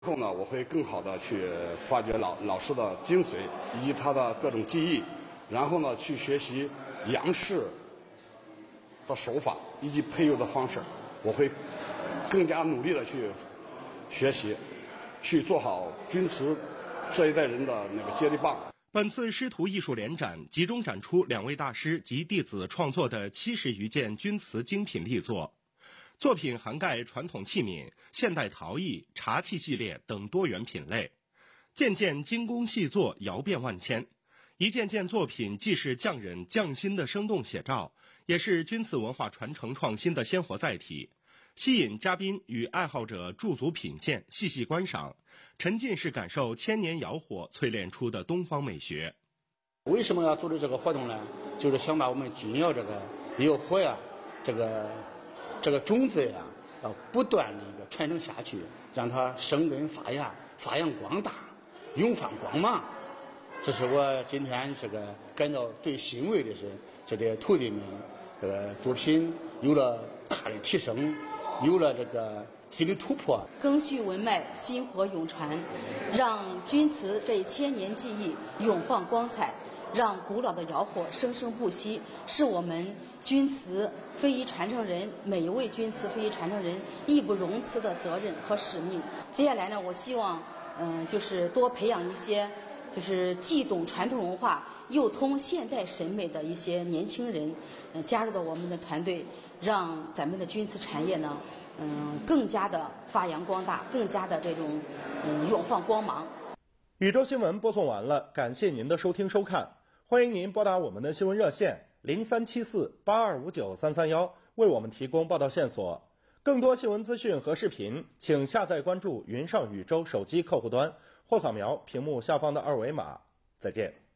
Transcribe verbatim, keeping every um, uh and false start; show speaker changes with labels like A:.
A: 后呢，我会更好的去发掘老老师的精髓以及他的各种技艺，然后呢，去学习杨氏的手法以及配釉的方式，我会更加努力的去学习，去做好钧瓷这一代人的那个接力棒。
B: 本次师徒艺术联展集中展出两位大师及弟子创作的七十余件钧瓷精品力作，作品涵盖传统器皿、现代陶艺、茶器系列等多元品类，件件精工细作，窑变万千。一件件作品既是匠人匠心的生动写照，也是钧瓷文化传承创新的鲜活载体，吸引嘉宾与爱好者驻足品鉴、细细观赏，沉浸式感受千年窑火淬炼出的东方美学。
C: 为什么要组织这个活动呢？就是想把我们钧窑这个窑火呀，这个这个种子呀，要不断的一个传承下去，让它生根发芽、发扬光大、永放光芒。这是我今天这个感到最欣慰的是，这些徒弟们这个作品有了大的提升，有了这个新的突破。
D: 赓续文脉，薪火永传，让钧瓷这一千年技艺永放光彩，让古老的窑火生生不息，是我们钧瓷非遗传承人每一位钧瓷非遗传承人义不容辞的责任和使命。接下来呢，我希望嗯、呃，就是多培养一些就是既懂传统文化又通现代审美的一些年轻人，嗯、呃，加入到我们的团队，让咱们的钧瓷产业呢，嗯、呃，更加的发扬光大，更加的这种嗯永放光芒。
B: 宇宙新闻播送完了，感谢您的收听收看，欢迎您拨打我们的新闻热线零三七四八二五九三三幺，为我们提供报道线索。更多新闻资讯和视频，请下载关注云上宇宙手机客户端，或扫描屏幕下方的二维码。再见。